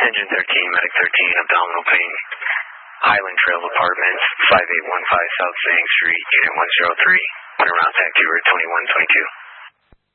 Engine 13, Medic 13, abdominal pain. Highland Trail Apartments, 5815 South Sang Street, Unit 103. Around Vancouver 2122.